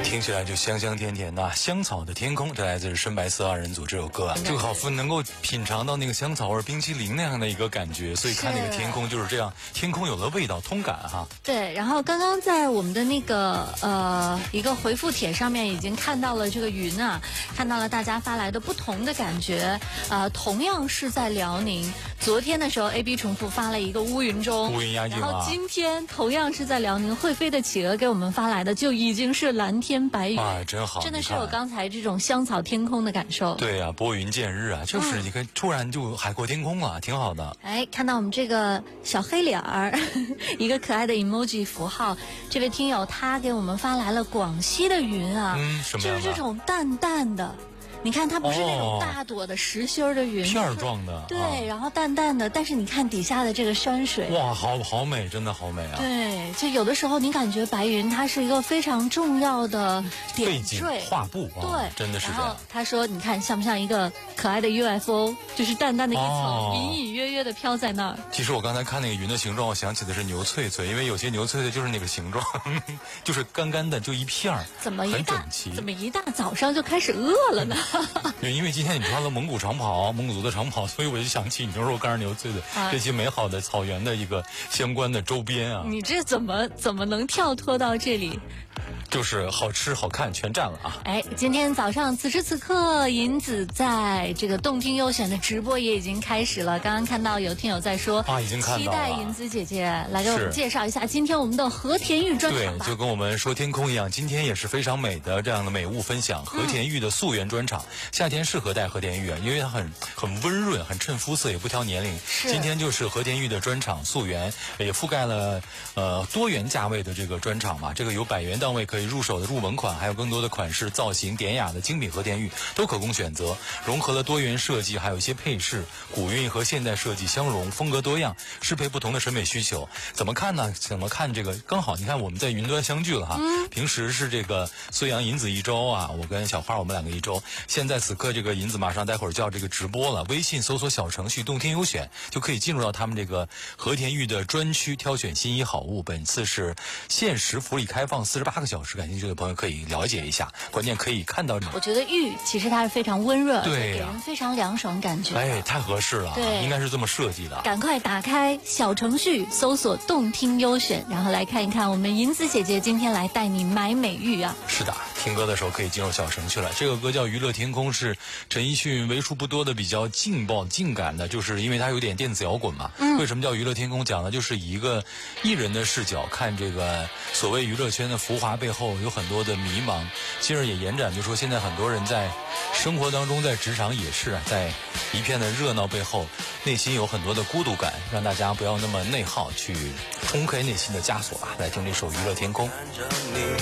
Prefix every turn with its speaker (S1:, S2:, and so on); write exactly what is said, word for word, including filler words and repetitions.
S1: 听起来就香香甜甜的。香草的天空，这来自深白色二人组这首歌啊，这个好夫能够品尝到那个香草味冰淇淋那样的一个感觉，所以看那个天空就是这样，天空有了味道，通感哈。
S2: 对，然后刚刚在我们的那个呃一个回复帖上面已经看到了这个云啊，看到了大家发来的不同的感觉，呃，同样是在辽宁，昨天的时候 A B 重复发了一个乌云中，
S1: 乌云压境啊，
S2: 然后今天同样是在辽宁会飞的企鹅给我们发来的就已经是蓝天白云
S1: 啊，真好，
S2: 真的是有刚才这种香草天空的感受。
S1: 对啊，拨云见日啊，就是你看、嗯、突然就海阔天空了，挺好的。
S2: 哎，看到我们这个小黑脸儿，一个可爱的 emoji 符号，这位听友他给我们发来了广西的云啊，
S1: 嗯，什么样的？
S2: 就是这种淡淡的。你看它不是那种大朵的实心儿的云，
S1: 片儿状的，
S2: 对、
S1: 啊，
S2: 然后淡淡的，但是你看底下的这个山水，
S1: 哇，好好美，真的好美啊！
S2: 对，就有的时候你感觉白云它是一个非常重要的点缀
S1: 画布，
S2: 对、
S1: 啊，真的是这样。
S2: 然后他说，你看像不像一个可爱的 U F O， 就是淡淡的一层，
S1: 哦、
S2: 隐隐约约的飘在那儿。
S1: 其实我刚才看那个云的形状，我想起的是牛翠翠，因为有些牛翠翠就是那个形状，就是干干的，就一片儿，
S2: 怎么一大
S1: 很整齐？
S2: 怎么一大早上就开始饿了呢？
S1: 因为今天你穿了蒙古长袍，蒙古族的长袍，所以我就想起牛肉干、牛翠的、啊、这些美好的草原的一个相关的周边啊。
S2: 你这怎么怎么能跳脱到这里？
S1: 就是好吃好看全占了啊！
S2: 哎，今天早上此时此刻，银子在这个动听优选的直播也已经开始了。刚刚看到有听友在说
S1: 啊，已经看到了，
S2: 期待银子姐姐来给我们介绍一下今天我们的和田玉专场吧。
S1: 对，就跟我们说天空一样，今天也是非常美的这样的美物分享。和田玉的溯源专场，嗯、夏天适合戴和田玉啊，因为它很很温润，很衬肤色，也不挑年龄。今天就是和田玉的专场溯源，也覆盖了呃多元价位的这个专场嘛，这个有百元档位可以入手的入门款，还有更多的款式造型典雅的精品和田玉都可供选择，融合了多元设计，还有一些配饰，古韵和现代设计相融，风格多样，适配不同的审美需求。怎么看呢？怎么看这个？刚好你看我们在云端相聚了哈。嗯、平时是这个孙杨银子一周啊，我跟小花我们两个一周。现在此刻这个银子马上待会儿就要这个直播了，微信搜索小程序动听优选就可以进入到他们这个和田玉的专区，挑选新衣好物。本次是限时福利开放四十八个小时，感兴趣的朋友可以了解一下，关键可以看到。
S2: 我觉得玉其实它是非常温润，
S1: 对、啊，
S2: 给人非常凉爽感觉。
S1: 哎，太合适了，
S2: 对，
S1: 应该是这么设计的。
S2: 赶快打开小程序，搜索动听优选，然后来看一看我们银子姐姐今天来带你买美玉啊。
S1: 是的，听歌的时候可以进入小程序了。这个歌叫《娱乐天空》，是陈奕迅为数不多的比较劲爆、劲感的，就是因为它有点电子摇滚嘛。嗯、为什么叫娱乐天空？讲的就是以一个艺人的视角看这个所谓娱乐圈的浮华背后有很多的迷茫。其实也延展就说，现在很多人在生活当中，在职场也是啊，在一片的热闹背后，内心有很多的孤独感，让大家不要那么内耗，去冲开内心的枷锁吧。来听这首《娱乐天空》。